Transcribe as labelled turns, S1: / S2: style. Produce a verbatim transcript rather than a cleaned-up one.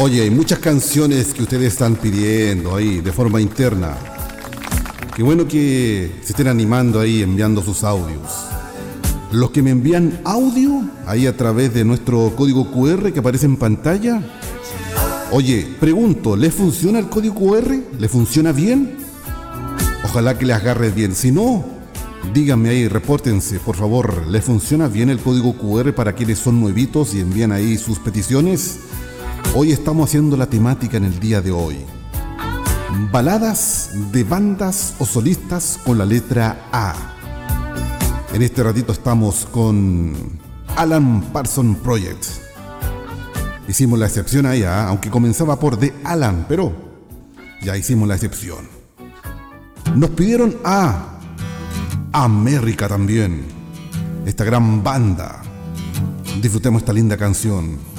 S1: Oye, hay muchas canciones que ustedes están pidiendo ahí de forma interna. Qué bueno que se estén animando ahí, enviando sus audios. Los que me envían audio ahí a través de nuestro código cu erre que aparece en pantalla. Oye, pregunto, ¿les funciona el código cu erre? ¿Le funciona bien? Ojalá que les agarre bien. Si no, díganme ahí, repórtense, por favor. ¿Les funciona bien el código cu erre para quienes son nuevitos y envían ahí sus peticiones? Hoy estamos haciendo la temática en el día de hoy. Baladas de bandas o solistas con la letra A. En este ratito estamos con Alan Parsons Project. Hicimos la excepción ahí, ¿eh? Aunque comenzaba por The Alan, pero ya hicimos la excepción. Nos pidieron a América también, esta gran banda. Disfrutemos esta linda canción.